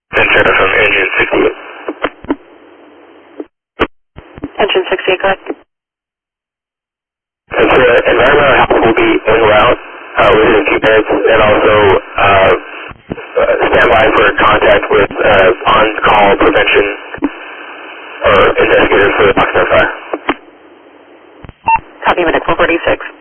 Center from engine 68. Engine 68, go ahead. Environmental help will be en route within a few minutes, and also stand by for contact with on-call prevention or investigators for the Boxcar fire. Copy, Medic 446.